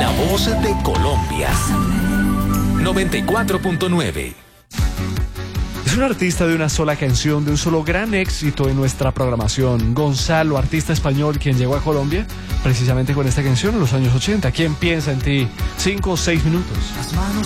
La voz de Colombia. 94.9. Es un artista de una sola canción, de un solo gran éxito en nuestra programación. Gonzalo, artista español, quien llegó a Colombia precisamente con esta canción en los años 80. ¿Quién piensa en ti? 5 o 6 minutos. Las manos